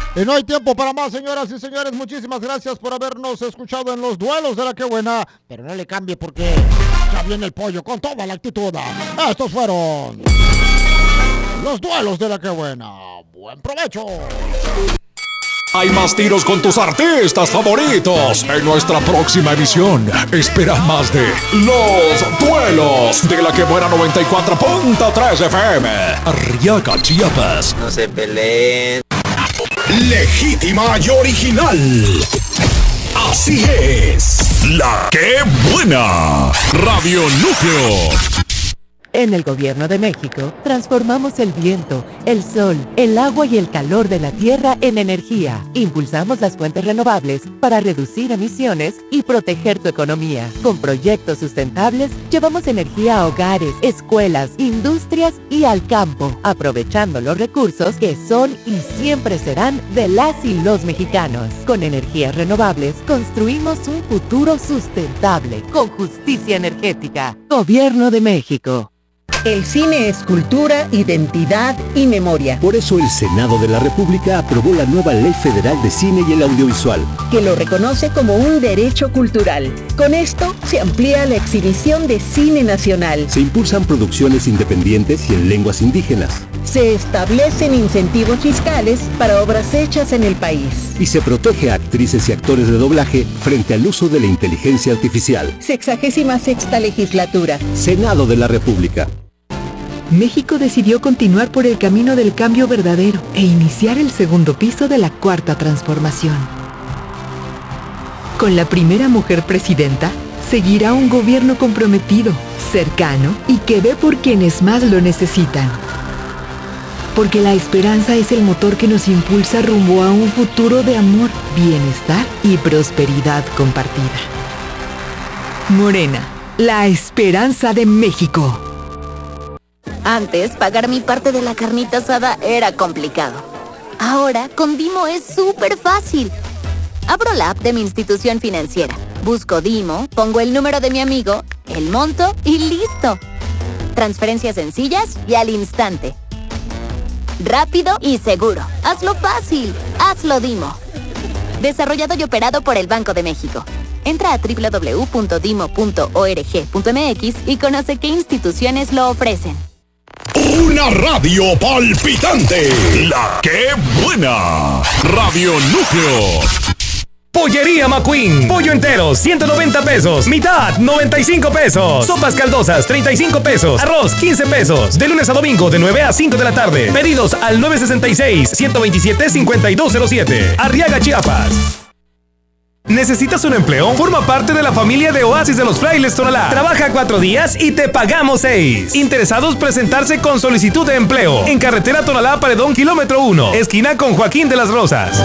Y no hay tiempo para más, señoras y señores. Muchísimas gracias por habernos escuchado en los duelos de la que buena. Pero no le cambie porque ya viene el pollo con toda la actitud. Estos fueron los duelos de la que buena. Buen provecho. Hay más tiros con tus artistas favoritos. En nuestra próxima emisión, espera más de Los Duelos de la que buena 94.3 FM. Arriaga, Chiapas. No se peleen. Legítima y original. Así es. La que buena. Radio Núcleo. En el Gobierno de México, transformamos el viento, el sol, el agua y el calor de la tierra en energía. Impulsamos las fuentes renovables para reducir emisiones y proteger tu economía. Con proyectos sustentables, llevamos energía a hogares, escuelas, industrias y al campo, aprovechando los recursos que son y siempre serán de las y los mexicanos. Con energías renovables, construimos un futuro sustentable, con justicia energética. Gobierno de México. El cine es cultura, identidad y memoria. Por eso el Senado de la República aprobó la nueva Ley Federal de Cine y el Audiovisual, que lo reconoce como un derecho cultural. Con esto se amplía la exhibición de cine nacional. Se impulsan producciones independientes y en lenguas indígenas. Se establecen incentivos fiscales para obras hechas en el país. Y se protege a actrices y actores de doblaje frente al uso de la inteligencia artificial. 66ª legislatura. Senado de la República. México decidió continuar por el camino del cambio verdadero e iniciar el segundo piso de la cuarta transformación. Con la primera mujer presidenta, seguirá un gobierno comprometido, cercano y que ve por quienes más lo necesitan. Porque la esperanza es el motor que nos impulsa rumbo a un futuro de amor, bienestar y prosperidad compartida. Morena, la esperanza de México. Antes, pagar mi parte de la carnita asada era complicado. Ahora, con Dimo es súper fácil. Abro la app de mi institución financiera, busco Dimo, pongo el número de mi amigo, el monto y listo. Transferencias sencillas y al instante. Rápido y seguro. Hazlo fácil. Hazlo Dimo. Desarrollado y operado por el Banco de México. Entra a www.dimo.org.mx y conoce qué instituciones lo ofrecen. Una radio palpitante. La que buena. Radio Núcleo. Pollería McQueen. Pollo entero, 190 pesos. Mitad, 95 pesos. Sopas caldosas, 35 pesos. Arroz, 15 pesos. De lunes a domingo, de 9 a 5 de la tarde. Pedidos al 966-127-5207. Arriaga, Chiapas. ¿Necesitas un empleo? Forma parte de la familia de Oasis de los Frailes Tonalá. Trabaja 4 días y te pagamos 6. Interesados presentarse con solicitud de empleo. En carretera Tonalá Paredón, kilómetro 1. Esquina con Joaquín de las Rosas.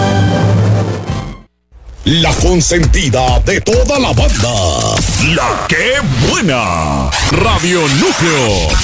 La consentida de toda la banda. La que buena. Radio Núcleo.